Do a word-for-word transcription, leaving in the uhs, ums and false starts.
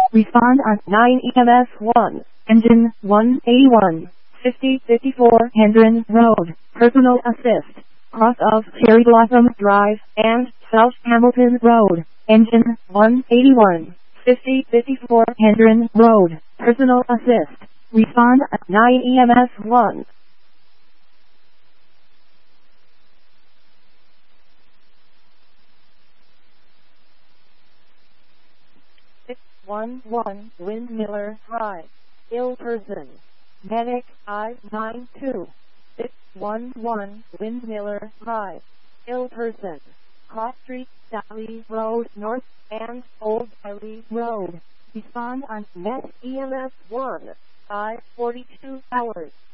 Respond on nine E M S one. Engine one eighty-one. fifty fifty-four Hendron Road. Personal assist. Cross of Cherry Blossom Drive and South Hamilton Road. Engine one eighty-one. fifty fifty-four Hendron Road. Personal assist. Respond at nine E M S one. six one one Windmiller Drive. Ill person. Medic I nine two. six one one Windmiller Drive. Ill person. Cross Street, Sally Road North and Old Valley Road. Respond on Met E M S one. five forty-two hours.